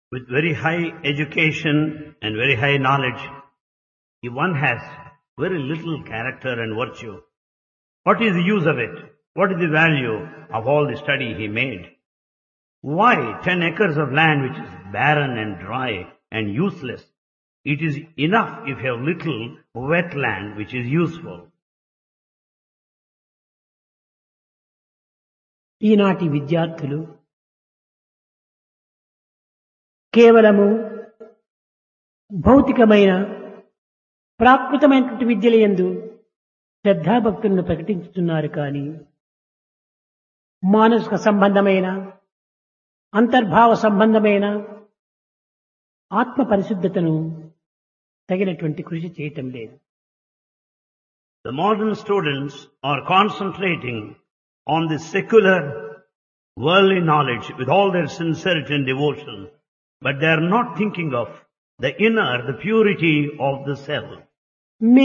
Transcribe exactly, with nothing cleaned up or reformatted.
with very high education and very high knowledge, if one has very little character and virtue, what is the use of it? What is the value of all the study he made? Why ten acres of land which is barren and dry and useless? It is enough if you have little wet land which is useful. ఈనాటి విద్యార్థులు కేవలము భౌతికమైన ప్రాకృతమైనటువంటి విద్యల యందు శ్రద్ధాభక్తులను ప్రకటించుతున్నారు కానీ మానసిక సంబంధమైన అంతర్భావ సంబంధమైన ఆత్మ పరిశుద్ధతను తగినటువంటి కృషి చేయటం లేదు. The modern students are concentrating on the secular worldly knowledge with all their sincerity and devotion, but they are not thinking of the inner, the purity of the self.